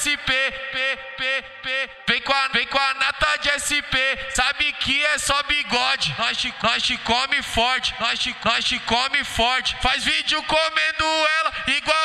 SP, vem com a nata de SP, sabe que é só bigode. Nós te come forte, nós te come forte. Faz vídeo comendo ela igual